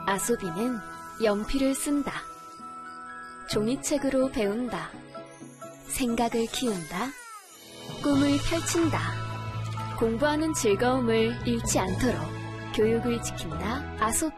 아소비는 연필을 쓴다. 종이책으로 배운다. 생각을 키운다. 꿈을 펼친다. 공부하는 즐거움을 잃지 않도록 교육을 지킨다. 아소비.